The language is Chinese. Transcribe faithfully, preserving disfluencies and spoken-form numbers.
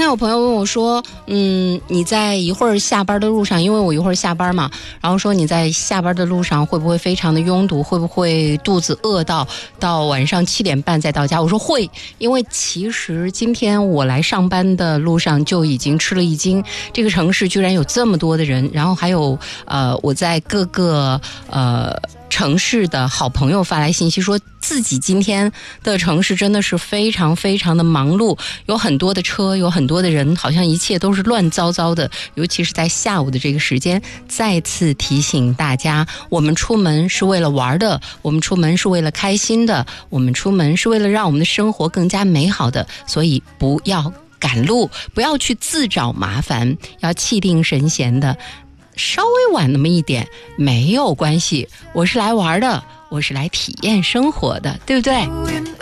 天有朋友问我说，嗯，你在一会儿下班的路上，因为我一会儿下班嘛，然后说你在下班的路上会不会非常的拥堵，会不会肚子饿到到晚上七点半再到家？我说会，因为其实今天我来上班的路上就已经吃了一惊，这个城市居然有这么多的人，然后还有呃我在各个呃城市的好朋友发来信息说自己今天的城市真的是非常非常的忙碌，有很多的车，有很多的人，好像一切都是乱糟糟的，尤其是在下午的这个时间。再次提醒大家，我们出门是为了玩的，我们出门是为了开心的，我们出门是为了让我们的生活更加美好的，所以不要赶路，不要去自找麻烦，要气定神闲的，稍微晚那么一点没有关系，我是来玩的，我是来体验生活的，对不对？